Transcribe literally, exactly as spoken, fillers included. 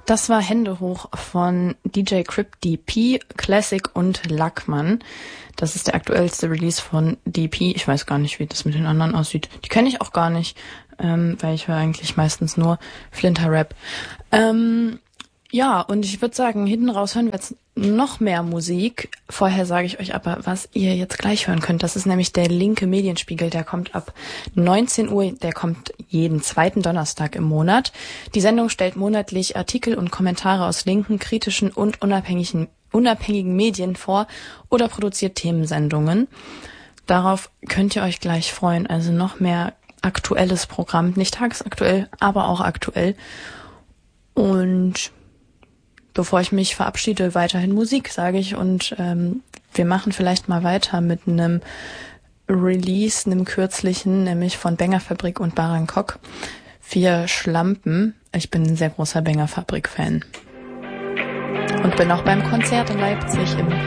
Das war Hände hoch von D J Crip D P, Classic und Lackmann. Das ist der aktuellste Release von D P. Ich weiß gar nicht, wie das mit den anderen aussieht. Die kenne ich auch gar nicht, ähm, weil ich höre eigentlich meistens nur Flinter-Rap. Ähm, ja, und ich würde sagen, hinten raus hören wir jetzt noch mehr Musik. Vorher sage ich euch aber, was ihr jetzt gleich hören könnt. Das ist nämlich der linke Medienspiegel. Der kommt ab neunzehn Uhr. Der kommt jeden zweiten Donnerstag im Monat. Die Sendung stellt monatlich Artikel und Kommentare aus linken, kritischen und unabhängigen, unabhängigen Medien vor oder produziert Themensendungen. Darauf könnt ihr euch gleich freuen. Also noch mehr aktuelles Programm. Nicht tagesaktuell, aber auch aktuell. Und bevor ich mich verabschiede, weiterhin Musik, sage ich. Und ähm, wir machen vielleicht mal weiter mit einem Release, einem kürzlichen, nämlich von Bengerfabrik und Barankok. Vier Schlampen. Ich bin ein sehr großer Bengerfabrik-Fan. Und bin auch beim Konzert in Leipzig im